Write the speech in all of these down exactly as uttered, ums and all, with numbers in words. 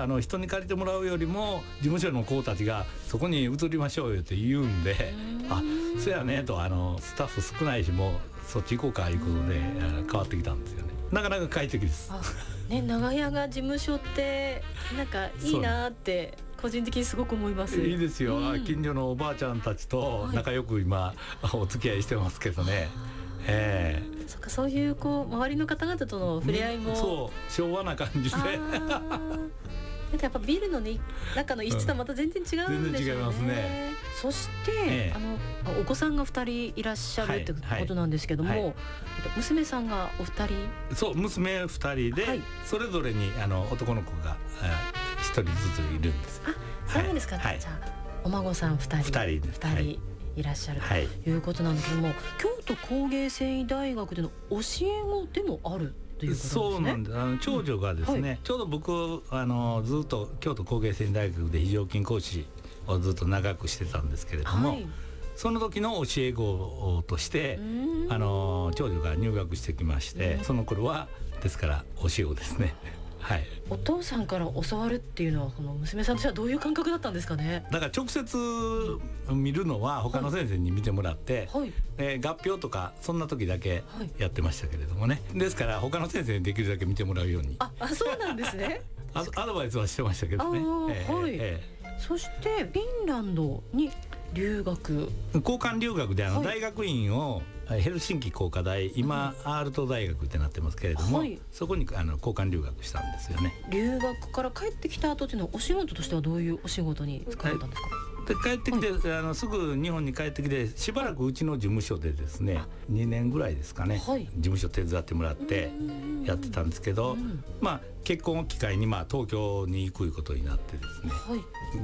あの人に借りてもらうよりも事務所の子たちがそこに移りましょうよって言うんで、あ、そうやねと、あのスタッフ少ないしもうそっち行こうかいうことで変わってきたんですよね。なかなか快適です。 あ、ね、長屋が事務所ってなんかいいなって個人的にすごく思います。 いいですよ、 うん、 近所のおばあちゃんたちと仲良く今、はい、お付き合いしてますけどね。えー、 そっか、そういうこう周りの方々との触れ合いも、 そう昭和な感じでなんかやっぱビルの、ね、中の一室とはまた全然違うんですよね。 全然違いますね。 そして、 ええ、 あのお子さんがふたりいらっしゃるってことなんですけども、はいはい、娘さんがお二人。 そう娘ふたりで、はい、それぞれにあの男の子がひとりずついるんです。 あ、そうなんですか、はい、じゃあお孫さんふたりふたりです。 ふたりいらっしゃるということなんですけども、はい、京都工芸繊維大学での教え子でもあるということなんですね。 そうなんです。あの長女がですね、うんはい、ちょうど僕あのずっと京都工芸繊維大学で非常勤講師をずっと長くしてたんですけれども、はい、その時の教え子としてあの長女が入学してきまして、その頃はですから教え子ですね。はい、 お父さんから教わるっていうのはこの娘さんとしてはどういう感覚だったんですかね。 だから直接見るのは他の先生に見てもらって、はい、えー、合評とかそんな時だけやってましたけれどもね、はい、ですから他の先生にできるだけ見てもらうように。 ああ、そうなんですねアドバイスはしてましたけどね。 えーはい、えー、そしてフィンランドに留学交換留学であの大学院を、はい、ヘルシンキ工科大、今、うん、アールト大学ってなってますけれども、はい、そこにあの交換留学したんですよね。 留学から帰ってきた後っていうのはお仕事としてはどういうお仕事に使われたんですか。 で帰ってきて、はい、あのすぐ日本に帰ってきてしばらくうちの事務所でですね、はい、にねんぐらいですかね、はい、事務所手伝ってもらってやってたんですけど、まあ結婚を機会にまあ東京に行くことになってですね、はい、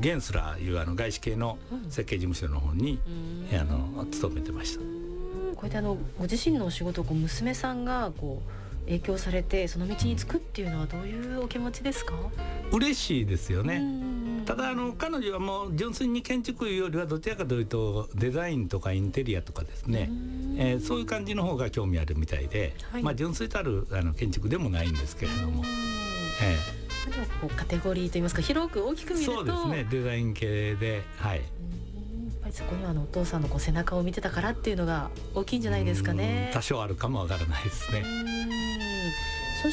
ゲンスラーいうあの外資系の設計事務所の方に、うん、あの勤めてました。 こうやってあのご自身のお仕事をこう娘さんがこう影響されてその道に就くっていうのはどういうお気持ちですか。 嬉しいですよね。ただあの彼女はもう純粋に建築よりはどちらかというとデザインとかインテリアとかですね、えー、そういう感じの方が興味あるみたいで、はい、まあ純粋たるあの建築でもないんですけれども、えー、でもこうカテゴリーといいますか広く大きく見るとそうですね、デザイン系で、はい、やっぱりそこにはあのお父さんのこう背中を見てたからっていうのが大きいんじゃないですかね。 多少あるかもわからないですね。 そして、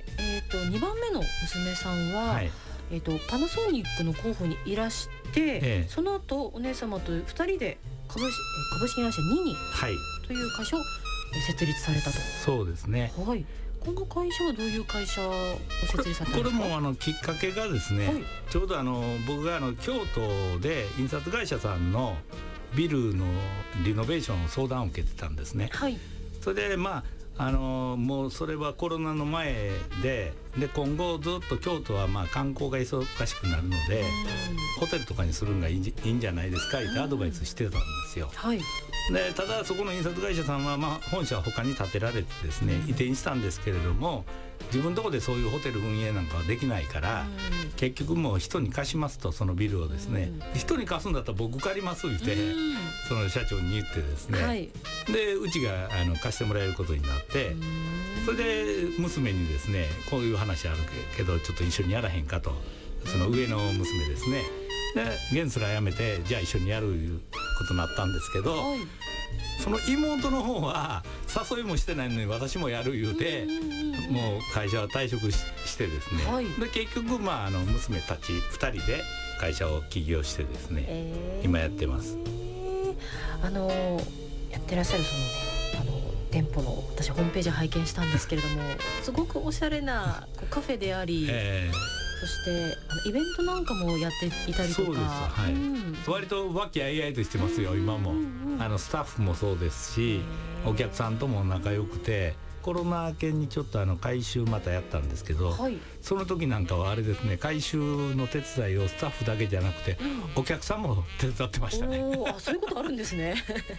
えー、とにばんめの娘さんは、はい、えー、とパナソニックの候補にいらして、ええ、その後お姉様とふたりで株式、株式会社ニニという会社を設立されたと。 そうですね、 はい、この会社はどういう会社を設立されたんですか。 これもあのきっかけがですね、はい、ちょうどあの僕があの京都で印刷会社さんのビルのリノベーションの相談を受けてたんですね。はい、それでまああのもうそれはコロナの前で、で今後ずっと京都はまあ観光が忙しくなるので、ホテルとかにするのがいいんじ、いいんじゃないですかってアドバイスしてたんですよ。はい、でただそこの印刷会社さんは、まあ、本社は他に建てられてですね移転したんですけれども、自分のところでそういうホテル運営なんかはできないから、結局もう人に貸しますと、そのビルをですね、人に貸すんだったら僕借りますってその社長に言ってですね、はい、でうちがあの貸してもらえることになって、それで娘にですねこういう話あるけどちょっと一緒にやらへんかと、その上の娘ですね、でゲンスラー辞めてじゃあ一緒にやるいうことになったんですけど、はい、その妹の方は誘いもしてないのに私もやる言うて、もう会社は退職 し, してですね、はい、で結局、まあ、あの娘たちふたりで会社を起業してですね、えー、今やってます。 あのやってらっしゃるそのねあの店舗の私ホームページ拝見したんですけれどもすごくおしゃれなこうカフェであり、えー、そしてあのイベントなんかもやっていたりとか。そうです、はい、うん、 割と和気あいあいとしてますよ、今も、うんうん、あのスタッフもそうですし、お客さんとも仲良くて、コロナ明けにちょっとあの改修またやったんですけど、はい、その時なんかはあれですね、改修の手伝いをスタッフだけじゃなくて、うん、お客さんも手伝ってましたね。 おあそういうことあるんですね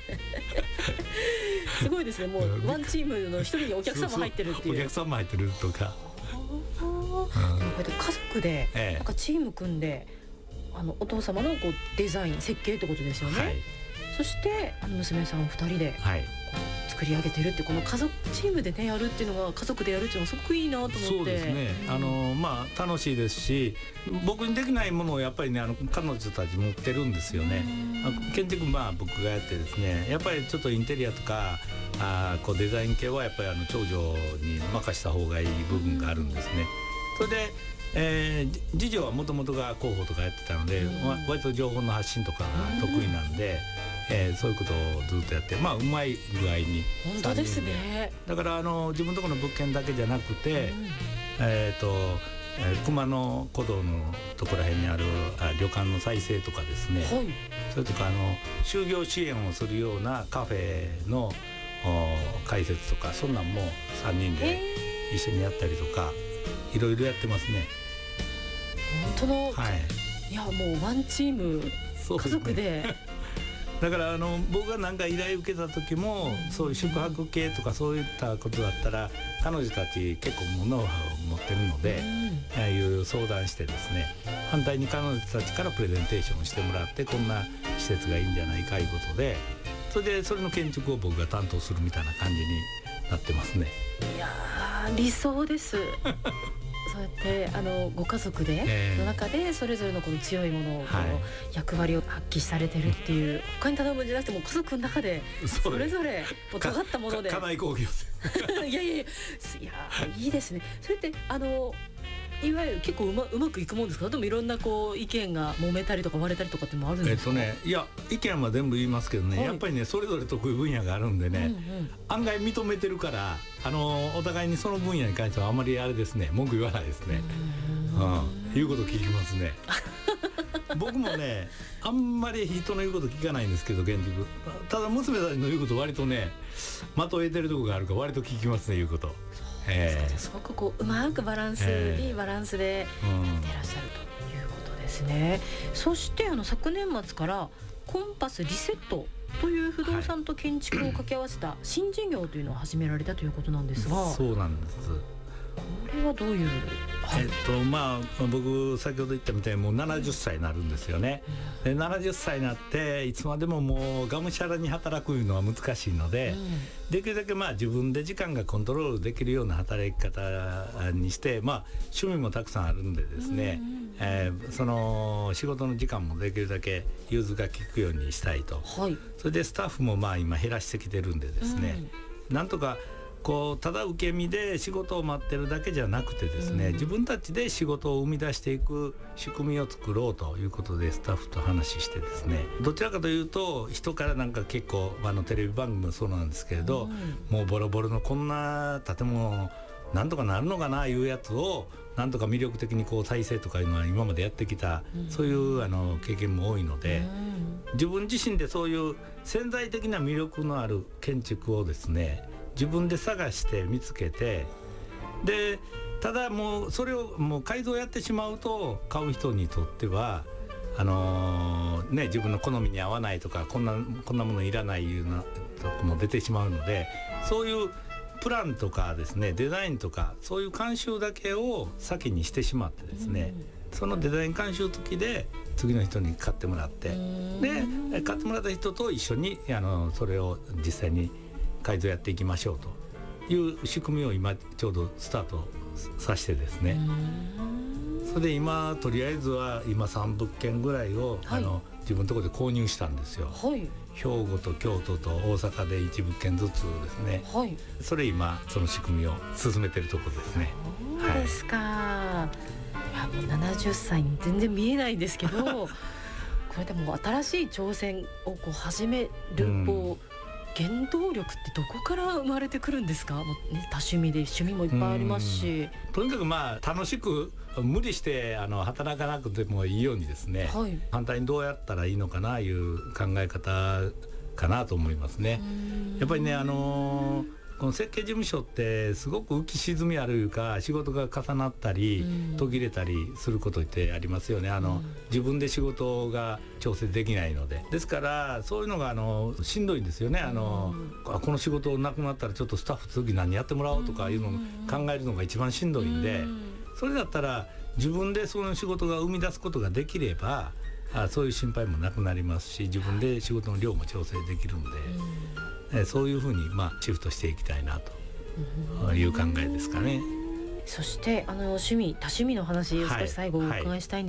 すごいですね、もうワンチームの一人にお客さんも入ってるっていう。そうそう、 お客さんも入ってるとか、 うん、こうやって家族でなんかチーム組んで、あのお父様のこうデザイン設計ってことですよね、はい、そしてあの娘さんふたりで、はい、作作り上げてるって、この家族チームでねやるっていうのが、家族でやるっていうのがすごくいいなと思って。 そうですね、あのまあ楽しいですし、僕にできないものをやっぱりねあの彼女たち持ってるんですよね。建築まあ僕がやってですね、やっぱりちょっとインテリアとかあこうデザイン系はやっぱりあの長女に任した方がいい部分があるんですね。それでえー、次女はもともとが広報とかやってたので、割と情報の発信とかが得意なんで、えー、そういうことをずっとやって、まあうまい具合に。 本当ですね。 だからあの自分のところの物件だけじゃなくて、うん、えっと、えー、熊野古道のところら辺にあるあ旅館の再生とかですね、はい、それとかあの就業支援をするようなカフェの開設とか、そんなんもさんにんで一緒にやったりとかいろいろやってますね。 本当の、はい、いやもうワンチーム、家族でだからあの僕が何か依頼受けた時も、うん、そういう宿泊系とかそういったことだったら彼女たち結構ノウハウを持ってるので、うん、ああいう相談してですね、反対に彼女たちからプレゼンテーションをしてもらって、こんな施設がいいんじゃないかいうことで、それでそれの建築を僕が担当するみたいな感じになってますね。 いやー理想ですそうやってあのご家族で、えー、の中でそれぞれのこの強いものを、はい、役割を発揮されてるっていう、他に頼むんじゃなくても家族の中でそれぞれ尖ったもので、 家内工業いやいやいや、いやいいですね。それってあのいわゆる結構う ま, うまくいくもんですか？でもいろんなこう意見が揉めたりとか割れたりとかってもあるんですか？ えっとね、いや意見は全部言いますけどね、はい、やっぱりねそれぞれ得意分野があるんでね、うんうん、案外認めてるから、あのお互いにその分野に関してはあまりあれですね、文句言わないですね。うん、うん、言うこと聞きますね僕もねあんまり人の言うこと聞かないんですけど、建築ただ娘たちの言うこと割とね的を得てるところがあるから割と聞きますね、言うこと。 えー、すごくこううまくバランス、えー、いいバランスでやってらっしゃるということですね。うん、そしてあの昨年末からコンパスリセットという不動産と建築を掛け合わせた新事業というのを始められたということなんですが、 はい、そうなんです。 これはどういう、 はい、えっとまあ僕先ほど言ったみたいにもうななじゅっさいになるんですよね。でななじゅっさいになっていつまでももうがむしゃらに働くのは難しいので、うん、できるだけまあ自分で時間がコントロールできるような働き方にして、まあ趣味もたくさんあるんでですね、うん、えー、その仕事の時間もできるだけ融通が利くようにしたいと、はい、それでスタッフもまあ今減らしてきてるんでですね、うん、なんとかこうただ受け身で仕事を待ってるだけじゃなくてですね、うん、自分たちで仕事を生み出していく仕組みを作ろうということでスタッフと話してですね、どちらかというと人からなんか結構あのテレビ番組もそうなんですけれど、うん、もうボロボロのこんな建物なんとかなるのかないうやつをなんとか魅力的にこう再生とかいうのは今までやってきた、うん、そういうあの経験も多いので、うん、自分自身でそういう潜在的な魅力のある建築をですね自分で探して見つけて、でただもうそれをもう改造やってしまうと買う人にとってはあのー、ね自分の好みに合わないとかこんなこんなものいらないいうなとこも出てしまうので、そういうプランとかですねデザインとかそういう監修だけを先にしてしまってですね、うん、そのデザイン監修時で次の人に買ってもらって、で買ってもらった人と一緒にあのそれを実際に改造やっていきましょうという仕組みを今ちょうどスタートさせてですね、それで今とりあえずは今さんぶっけんぐらいを、はい、あの自分のところで購入したんですよ、はい、兵庫と京都と大阪でいちぶっけんずつですね、はい、それ今その仕組みを進めてるところですね。 そうですか、はい、いやもうななじゅっさいに全然見えないんですけどこれでも新しい挑戦をこう始める、うん、こう原動力ってどこから生まれてくるんですか？もう、ね、多趣味で趣味もいっぱいありますし、 とにかくまあ楽しく無理してあの働かなくてもいいようにですね、はい、反対にどうやったらいいのかないう考え方かなと思いますね。やっぱりねあのーこの設計事務所ってすごく浮き沈みあるいうか仕事が重なったり途切れたりすることってありますよね。あの自分で仕事が調整できないので、ですからそういうのがあのしんどいんですよね。あのこの仕事なくなったらちょっとスタッフ次何やってもらおうとかいうのを考えるのが一番しんどいんで、それだったら自分でその仕事が生み出すことができればあそういう心配もなくなりますし、自分で仕事の量も調整できるんで、 えそういうふうにまあシフトしていきたいなという考えですかね。 そしてあの趣味多趣味の話を少し最後お伺いしたいんですが、